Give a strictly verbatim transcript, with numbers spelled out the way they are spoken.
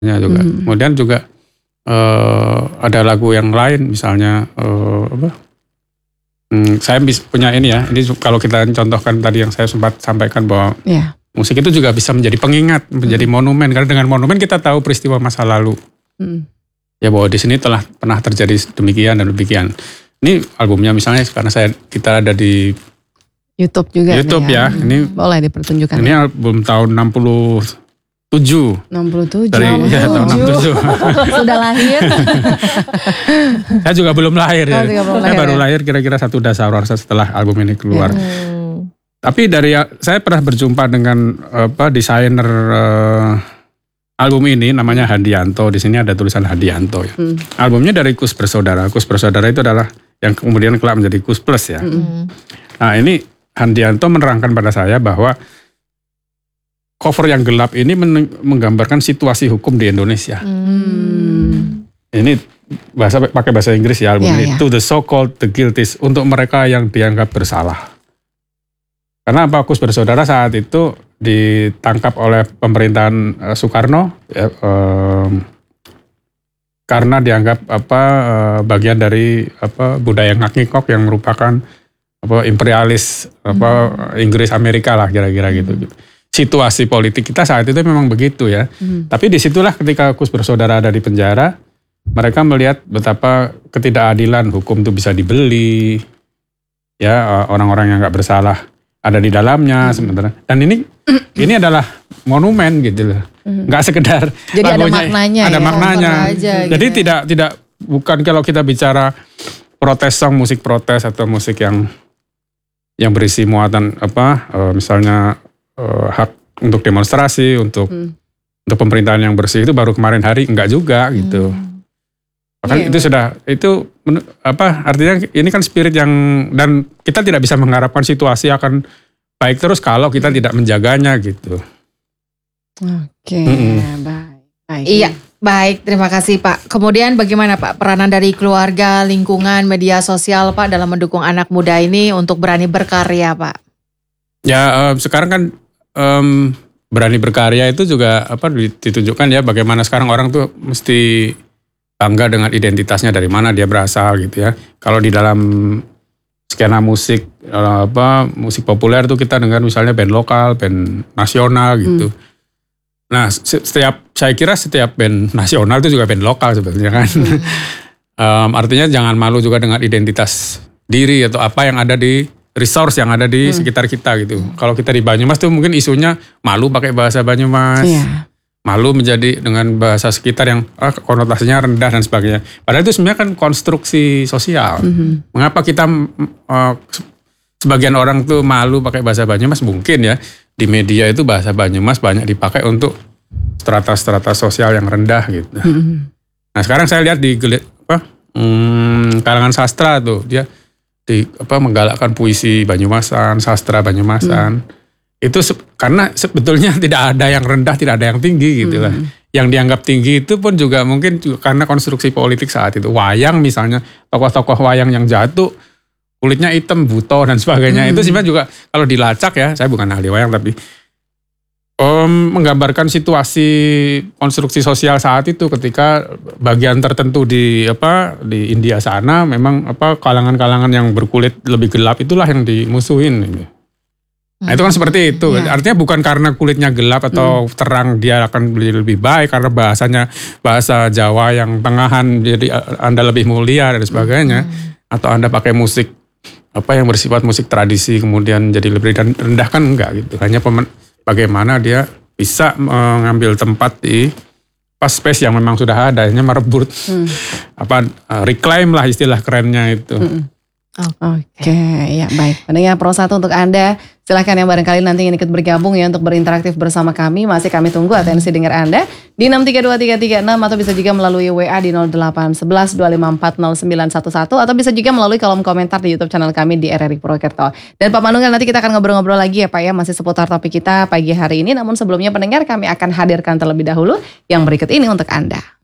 juga. Hmm. Kemudian juga uh, ada lagu yang lain misalnya uh, apa? Hmm, saya punya ini ya. Ini kalau kita contohkan tadi yang saya sempat sampaikan bahwa yeah. musik itu juga bisa menjadi pengingat, menjadi hmm. monumen. Karena dengan monumen kita tahu peristiwa masa lalu. Hmm. Ya bahwa di sini telah pernah terjadi demikian dan demikian. Ini albumnya misalnya karena saya kita ada di YouTube juga. YouTube ya. ya. Ini boleh dipertunjukkan. Ini album tahun enam puluh tujuh. enam puluh tujuh. Dari ya, tahun enam puluh tujuh. Sudah lahir. Saya juga belum lahir ya. Oh, belum saya lahir, baru ya? lahir kira-kira satu dasawarsa setelah album ini keluar. Ya. Tapi dari saya pernah berjumpa dengan apa desainer uh, album ini namanya Handianto. Di sini ada tulisan Handianto ya. Hmm. Albumnya dari Kus Bersaudara. Kus Bersaudara itu adalah yang kemudian kelak menjadi Kus Plus ya. Hmm. Nah ini Handianto menerangkan pada saya bahwa cover yang gelap ini menggambarkan situasi hukum di Indonesia. Hmm. Ini bahasa pakai bahasa Inggris ya album yeah, ini. Yeah. To the so-called the guilty, untuk mereka yang dianggap bersalah. Karena apa? Kus Bersaudara saat itu ditangkap oleh pemerintahan uh, Soekarno ya, um, karena dianggap apa uh, bagian dari apa budaya ngak-ngikok yang merupakan apa imperialis apa hmm. Inggris Amerika lah kira-kira hmm. gitu. Situasi politik kita saat itu memang begitu ya. Hmm. Tapi disitulah ketika Kus Bersaudara ada di penjara, mereka melihat betapa ketidakadilan hukum itu bisa dibeli, ya orang-orang yang nggak bersalah ada di dalamnya hmm. sebenarnya. Dan ini ini adalah monumen gitu loh, hmm. nggak sekedar jadi lagunya, ada maknanya. Ada ya, maknanya. Aja, jadi gitu. tidak tidak bukan kalau kita bicara protes song, musik protes atau musik yang yang berisi muatan apa, misalnya Uh, hak untuk demonstrasi, untuk hmm. untuk pemerintahan yang bersih itu baru kemarin hari, enggak juga gitu. Hmm. Bahkan yeah, itu yeah. sudah itu apa artinya ini kan spirit yang dan kita tidak bisa mengharapkan situasi akan baik terus kalau kita tidak menjaganya gitu. Oke, okay, mm-hmm. baik. baik. Iya, baik. Terima kasih Pak. Kemudian bagaimana Pak peranan dari keluarga, lingkungan, media sosial Pak dalam mendukung anak muda ini untuk berani berkarya Pak? Ya uh, sekarang kan Um, berani berkarya itu juga apa ditunjukkan ya bagaimana sekarang orang tuh mesti bangga dengan identitasnya dari mana dia berasal gitu ya. Kalau di dalam skena musik apa musik populer tuh kita dengar misalnya band lokal, band nasional gitu. Hmm. Nah setiap saya kira setiap band nasional itu juga band lokal sebetulnya kan. Hmm. um, artinya jangan malu juga dengan identitas diri atau apa yang ada di resource yang ada di hmm. sekitar kita gitu. Hmm. Kalau kita di Banyumas tuh mungkin isunya malu pakai bahasa Banyumas. Yeah. Malu menjadi dengan bahasa sekitar yang ah, konotasinya rendah dan sebagainya. Padahal itu sebenarnya kan konstruksi sosial. Mm-hmm. Mengapa kita uh, sebagian orang tuh malu pakai bahasa Banyumas? Mungkin ya di media itu bahasa Banyumas banyak dipakai untuk strata-strata sosial yang rendah gitu. Mm-hmm. Nah sekarang saya lihat di apa, hmm, kalangan sastra tuh dia di apa menggalakkan puisi Banyumasan, sastra Banyumasan. Hmm. Itu se- karena sebetulnya tidak ada yang rendah, tidak ada yang tinggi gitu lah. Hmm. Yang dianggap tinggi itu pun juga mungkin juga karena konstruksi politik saat itu. Wayang misalnya, tokoh-tokoh wayang yang jatuh kulitnya hitam, buto dan sebagainya. Hmm. Itu sebenarnya juga kalau dilacak ya, saya bukan ahli wayang tapi Um, menggambarkan situasi konstruksi sosial saat itu ketika bagian tertentu di apa di India sana memang apa kalangan-kalangan yang berkulit lebih gelap itulah yang dimusuhin. Nah hmm. itu kan seperti itu. Ya. Artinya bukan karena kulitnya gelap atau hmm. terang dia akan lebih baik karena bahasanya bahasa Jawa yang tengahan jadi Anda lebih mulia dan sebagainya hmm. atau Anda pakai musik apa yang bersifat musik tradisi kemudian jadi lebih rendah kan enggak gitu. Hanya pemen bagaimana dia bisa mengambil tempat di pas space yang memang sudah ada, hanya merebut hmm. apa uh, reclaim lah istilah kerennya itu. Hmm. Oke, okay, ya baik. Pendengar Pro satu untuk Anda, silahkan yang barangkali nanti ingin ikut bergabung ya untuk berinteraktif bersama kami. Masih kami tunggu atensi dengar Anda di enam tiga dua tiga tiga enam atau bisa juga melalui W A di nol delapan satu satu dua lima empat nol sembilan satu satu atau bisa juga melalui kolom komentar di YouTube channel kami di R R I Purwokerto. Dan Pak Manunggal nanti kita akan ngobrol-ngobrol lagi ya Pak ya, masih seputar topik kita pagi hari ini. Namun sebelumnya pendengar kami akan hadirkan terlebih dahulu yang berikut ini untuk Anda.